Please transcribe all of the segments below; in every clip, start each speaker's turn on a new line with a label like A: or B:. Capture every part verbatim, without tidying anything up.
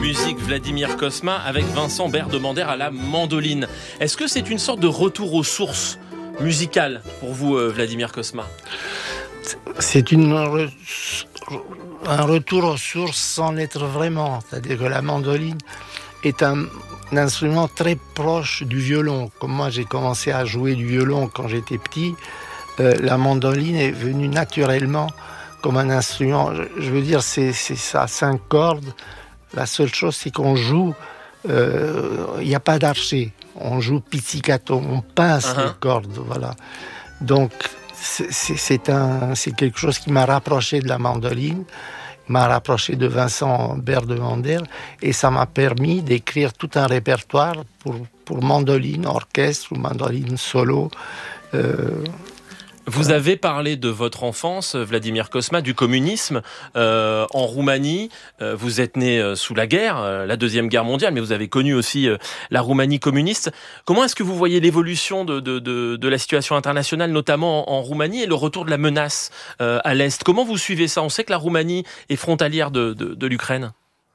A: musique, Vladimir Cosma avec Vincent Berdemander à la mandoline. Est-ce que c'est une sorte de retour aux sources musicales pour vous, Vladimir Cosma ?
B: C'est une re... un retour aux sources sans l'être vraiment. C'est-à-dire que la mandoline est un, un instrument très proche du violon. Comme moi, j'ai commencé à jouer du violon quand j'étais petit, euh, la mandoline est venue naturellement comme un instrument. Je veux dire, c'est, c'est ça, cinq cordes. La seule chose, c'est qu'on joue, il euh, n'y a pas d'archet. On joue pizzicato, on pince uh-huh. les cordes, voilà. Donc, c'est, c'est, c'est, un, c'est quelque chose qui m'a rapproché de la mandoline, m'a rapproché de Vincent Berdemander, et ça m'a permis d'écrire tout un répertoire pour, pour mandoline, orchestre ou mandoline solo. Euh,
A: Vous avez parlé de votre enfance, Vladimir Cosma, du communisme euh, en Roumanie. Euh, vous êtes né euh, sous la guerre, euh, la Deuxième Guerre mondiale, mais vous avez connu aussi euh, la Roumanie communiste. Comment est-ce que vous voyez l'évolution de, de, de, de la situation internationale, notamment en, en Roumanie, et le retour de la menace euh, à l'Est ? Comment vous suivez ça ? On sait que la Roumanie est frontalière de, de, de l'Ukraine.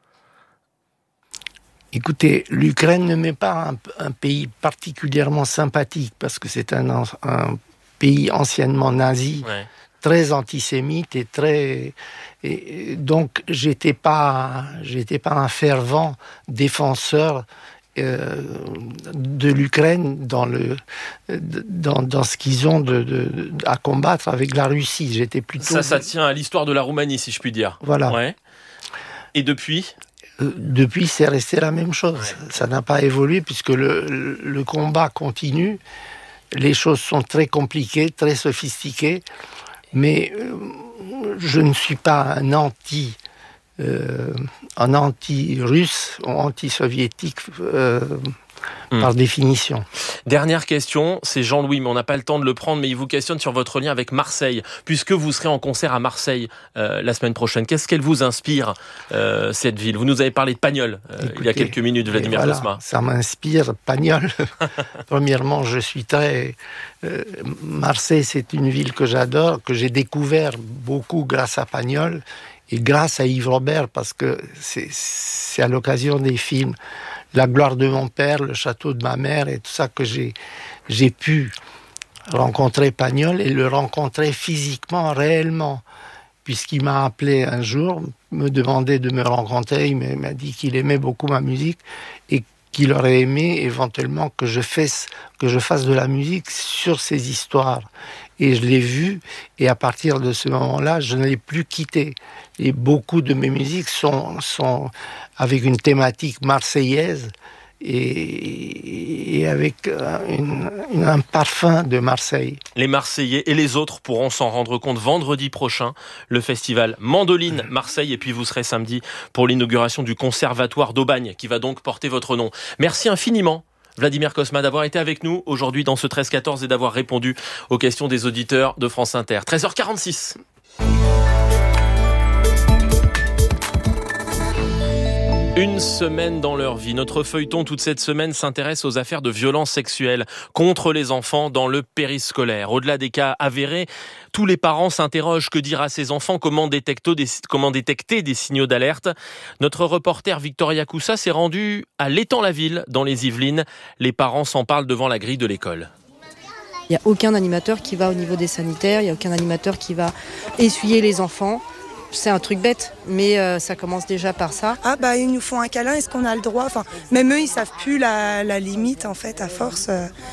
B: Écoutez, l'Ukraine ne m'est pas un, un pays particulièrement sympathique, parce que c'est un... un pays anciennement nazi, ouais. très antisémite et très... Et donc, j'étais pas, j'étais pas un fervent défenseur euh, de l'Ukraine dans, le, dans, dans ce qu'ils ont de, de, à combattre avec la Russie. J'étais plutôt...
A: Ça, ça tient à l'histoire de la Roumanie, si je puis dire.
B: Voilà.
A: Ouais. Et depuis ?
B: euh, Depuis, c'est resté la même chose. Ouais. Ça n'a pas évolué, puisque le, le, le combat continue. Les choses sont très compliquées, très sophistiquées, mais euh, je ne suis pas un anti, euh, un anti-russe ou anti-soviétique euh, mmh. par définition.
A: Dernière question, c'est Jean-Louis, mais on n'a pas le temps de le prendre, mais il vous questionne sur votre lien avec Marseille, puisque vous serez en concert à Marseille euh, la semaine prochaine. Qu'est-ce qu'elle vous inspire, euh, cette ville ? Vous nous avez parlé de Pagnol euh, Écoutez, il y a quelques minutes, Vladimir voilà, Cosma.
B: Ça m'inspire, Pagnol. Premièrement, je suis très... Euh, Marseille, c'est une ville que j'adore, que j'ai découvert beaucoup grâce à Pagnol et grâce à Yves Robert, parce que c'est, c'est à l'occasion des films La gloire de mon père, Le château de ma mère et tout ça que j'ai, j'ai pu rencontrer Pagnol et le rencontrer physiquement, réellement, puisqu'il m'a appelé un jour, me demandait de me rencontrer, il m'a dit qu'il aimait beaucoup ma musique et qu'il aurait aimé éventuellement que je fasse, que je fasse de la musique sur ces histoires. Et je l'ai vu, et à partir de ce moment-là, je ne l'ai plus quitté. Et beaucoup de mes musiques sont, sont avec une thématique marseillaise et, et avec une, une, un parfum de Marseille.
A: Les Marseillais et les autres pourront s'en rendre compte vendredi prochain, le festival Mandoline Marseille, et puis vous serez samedi pour l'inauguration du Conservatoire d'Aubagne, qui va donc porter votre nom. Merci infiniment, Vladimir Cosma, d'avoir été avec nous aujourd'hui dans ce treize quatorze et d'avoir répondu aux questions des auditeurs de France Inter. treize heures quarante-six. Une semaine dans leur vie. Notre feuilleton toute cette semaine s'intéresse aux affaires de violences sexuelles contre les enfants dans le périscolaire. Au-delà des cas avérés, tous les parents s'interrogent: que dire à ces enfants ? Comment détecter des, comment détecter des signaux d'alerte ? Notre reporter Victoria Coussa s'est rendue à l'Étang-la-Ville dans les Yvelines. Les parents s'en parlent devant la grille de l'école.
C: Il n'y a aucun animateur qui va au niveau des sanitaires, il n'y a aucun animateur qui va essuyer les enfants. C'est un truc bête, mais euh, ça commence déjà par ça.
D: Ah bah ils nous font un câlin, est-ce qu'on a le droit ? Enfin, même eux, ils savent plus la, la limite en fait, à force. Euh...